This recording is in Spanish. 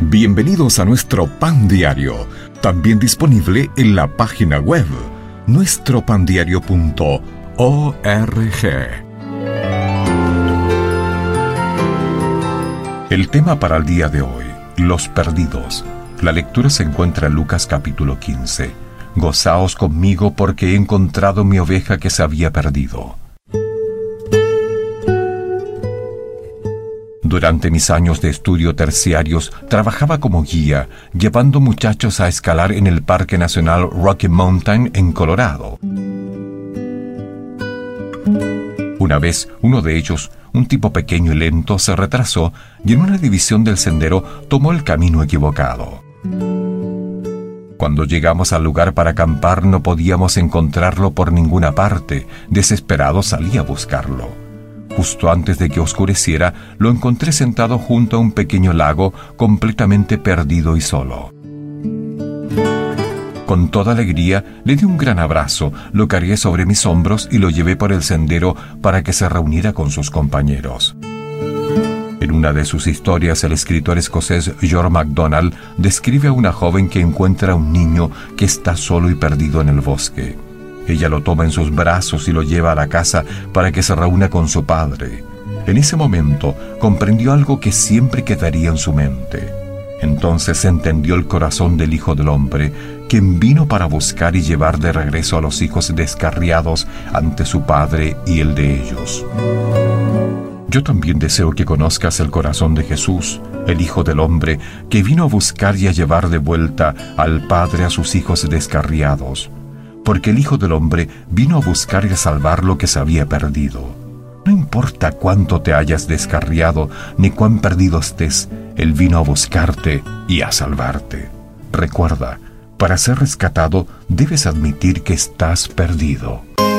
Bienvenidos a nuestro Pan Diario, también disponible en la página web nuestropandiario.org. El tema para el día de hoy, los perdidos. La lectura se encuentra en Lucas capítulo 15. Gozaos conmigo porque he encontrado mi oveja que se había perdido. Durante mis años de estudio terciarios, trabajaba como guía, llevando muchachos a escalar en el Parque Nacional Rocky Mountain en Colorado. Una vez, uno de ellos, un tipo pequeño y lento, se retrasó y en una división del sendero tomó el camino equivocado. Cuando llegamos al lugar para acampar no podíamos encontrarlo por ninguna parte. Desesperado salí a buscarlo. Justo antes de que oscureciera, lo encontré sentado junto a un pequeño lago, completamente perdido y solo. Con toda alegría, le di un gran abrazo, lo cargué sobre mis hombros y lo llevé por el sendero para que se reuniera con sus compañeros. En una de sus historias, el escritor escocés George MacDonald describe a una joven que encuentra a un niño que está solo y perdido en el bosque. Ella lo toma en sus brazos y lo lleva a la casa para que se reúna con su padre. En ese momento comprendió algo que siempre quedaría en su mente. Entonces entendió el corazón del Hijo del Hombre, quien vino para buscar y llevar de regreso a los hijos descarriados ante su Padre y el de ellos. Yo también deseo que conozcas el corazón de Jesús, el Hijo del Hombre, que vino a buscar y a llevar de vuelta al Padre a sus hijos descarriados. Porque el Hijo del Hombre vino a buscar y a salvar lo que se había perdido. No importa cuánto te hayas descarriado, ni cuán perdido estés, Él vino a buscarte y a salvarte. Recuerda, para ser rescatado, debes admitir que estás perdido.